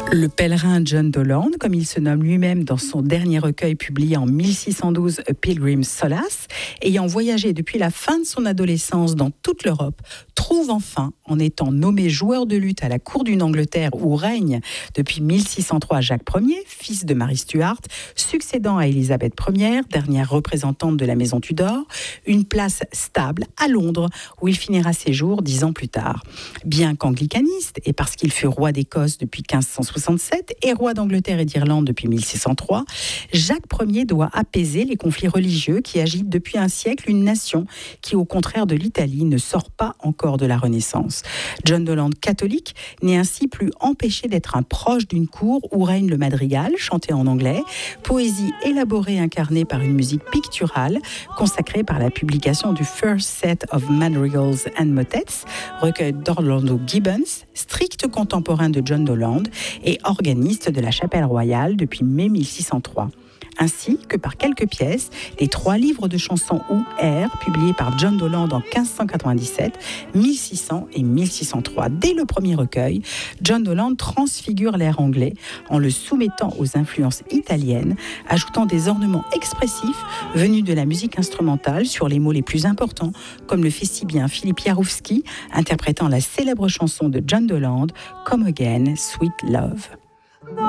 Le pèlerin John Dolan, comme il se nomme lui-même dans son dernier recueil publié en 1612, A Pilgrim's Solace, ayant voyagé depuis la fin de son adolescence dans toute l'Europe, trouve enfin, en étant nommé joueur de luth à la cour d'une Angleterre où règne depuis 1603 Jacques Ier, fils de Marie Stuart, succédant à Élisabeth Ier, dernière représentante de la maison Tudor, une place stable à Londres, où il finira ses jours 10 ans plus tard. Bien qu'anglicaniste, et parce qu'il fut roi d'Écosse depuis 1567 et roi d'Angleterre et d'Irlande depuis 1603, Jacques Ier doit apaiser les conflits religieux qui agitent depuis un siècle une nation qui, au contraire de l'Italie, ne sort pas encore de la Renaissance. John Dolan, catholique, n'est ainsi plus empêché d'être un proche d'une cour où règne le madrigal, chanté en anglais, poésie élaborée incarnée par une musique picturale, consacrée par la publication du First Set of Madrigals and Motets, recueil d'Orlando Gibbons, strict contemporain de John Dolan et organiste de la Chapelle Royale depuis mai 1603. Ainsi que par quelques pièces, les 3 livres de chansons ou airs publiés par John Dolan en 1597, 1600 et 1603. Dès le premier recueil, John Dolan transfigure l'air anglais en le soumettant aux influences italiennes, ajoutant des ornements expressifs venus de la musique instrumentale sur les mots les plus importants, comme le fait si bien Philippe Jarouski, interprétant la célèbre chanson de John Dolan, Come Again, Sweet Love.